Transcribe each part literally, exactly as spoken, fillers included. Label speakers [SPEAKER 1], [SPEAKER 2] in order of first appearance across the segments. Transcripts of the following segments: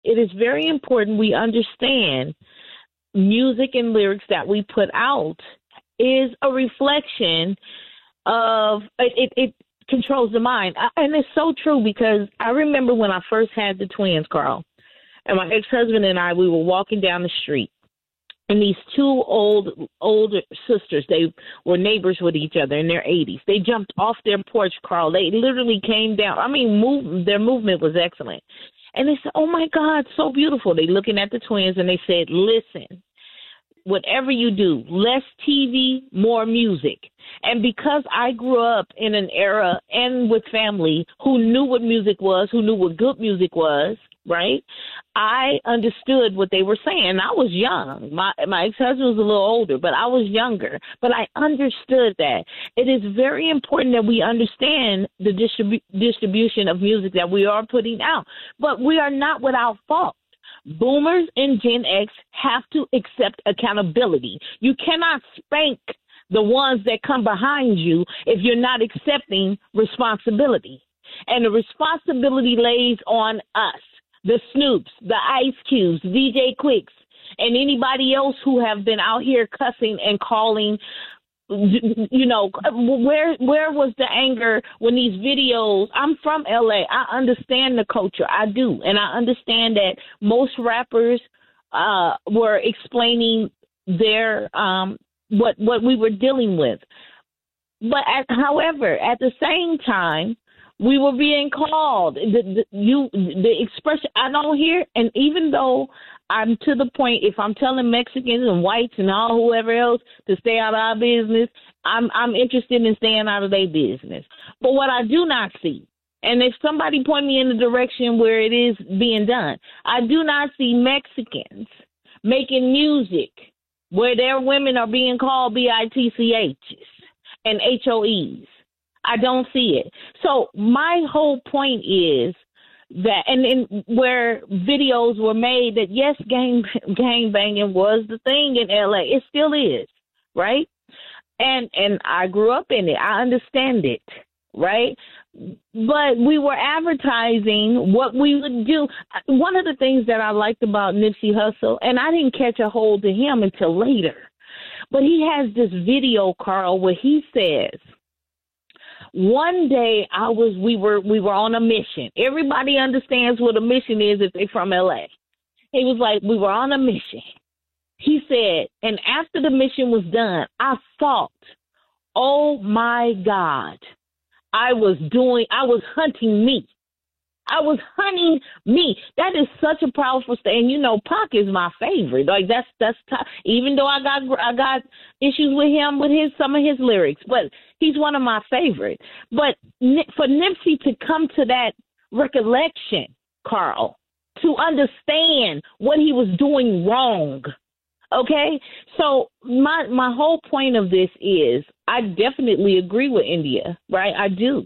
[SPEAKER 1] it is very important we understand music and lyrics that we put out is a reflection of it, it, it controls the mind. And it's so true because I remember when I first had the twins, Carl, and my ex-husband and I, we were walking down the street. And these two old, older sisters, they were neighbors with each other in their eighties. They jumped off their porch, Carl. They literally came down. I mean, move, their movement was excellent. And they said, oh, my God, so beautiful. They looking at the twins, and they said, listen, whatever you do, less T V, more music. And because I grew up in an era and with family who knew what music was, who knew what good music was, right, I understood what they were saying. I was young. My my ex-husband was a little older, but I was younger. But I understood that. It is very important that we understand the distribu- distribution of music that we are putting out. But we are not without fault. Boomers and Gen X have to accept accountability. You cannot spank the ones that come behind you if you're not accepting responsibility. And the responsibility lays on us, the Snoops, the Ice Cubes, D J Quicks, and anybody else who have been out here cussing and calling. You know, where where was the anger when these videos? I'm from L A. I understand the culture. I do. And I understand that most rappers uh, were explaining their um, what what we were dealing with. But at, however, at the same time, we were being called. The, the, you, the expression, I don't hear, and even though I'm to the point, if I'm telling Mexicans and whites and all whoever else to stay out of our business, I'm I'm interested in staying out of their business. But what I do not see, and if somebody point me in the direction where it is being done, I do not see Mexicans making music where their women are being called B I T C H's and H O Es. I don't see it. So my whole point is that, and, and where videos were made that, yes, gang, gang banging was the thing in L A. It still is, right? And and I grew up in it. I understand it, right? But we were advertising what we would do. One of the things that I liked about Nipsey Hussle, and I didn't catch a hold of him until later, but he has this video, Carl, where he says, one day I was, we were, we were on a mission. Everybody understands what a mission is if they're from L A. He was like, we were on a mission. He said, and after the mission was done, I thought, oh my God, I was doing, I was hunting me. I was hunting me. That is such a powerful statement. And you know, Pac is my favorite. Like that's that's t- even though I got I got issues with him with his some of his lyrics, but he's one of my favorites. But for Nipsey to come to that recollection, Carl, to understand what he was doing wrong. Okay, so my my whole point of this is I definitely agree with India, right? I do.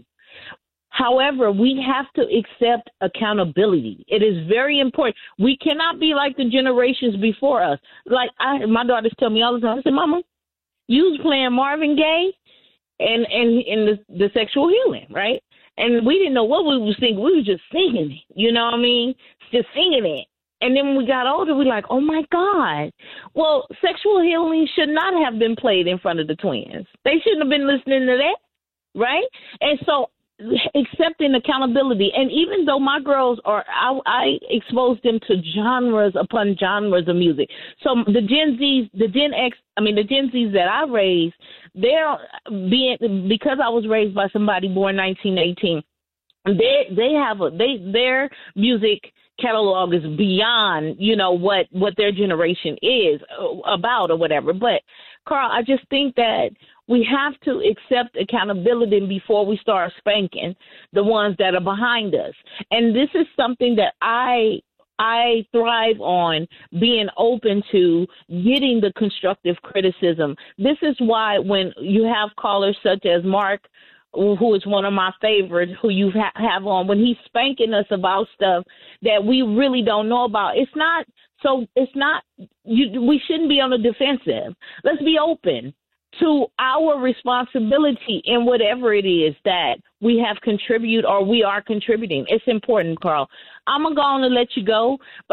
[SPEAKER 1] However, we have to accept accountability. It is very important. We cannot be like the generations before us. Like I, my daughters tell me all the time, I say, Mama, you was playing Marvin Gaye and and in the, the sexual healing, right? And we didn't know what we were singing. We were just singing it. You know what I mean? Just singing it. And then when we got older, we're like, oh, my God. Well, sexual healing should not have been played in front of the twins. They shouldn't have been listening to that, right? And so accepting accountability. And even though my girls are, I, I exposed them to genres upon genres of music. So the Gen Zs, the Gen X, I mean, the Gen Zs that I raised, they're being, because I was raised by somebody born nineteen eighteen, they, they have a, they, their music catalog is beyond, you know, what, what their generation is about or whatever. But Carl, I just think that we have to accept accountability before we start spanking the ones that are behind us. And this is something that I I thrive on, being open to getting the constructive criticism. This is why when you have callers such as Mark, who is one of my favorites, who you ha- have on, when he's spanking us about stuff that we really don't know about, it's not so it's not you, we shouldn't be on the defensive. Let's be open to our responsibility in whatever it is that we have contributed or we are contributing. It's important, Carl. I'm going to let you go, but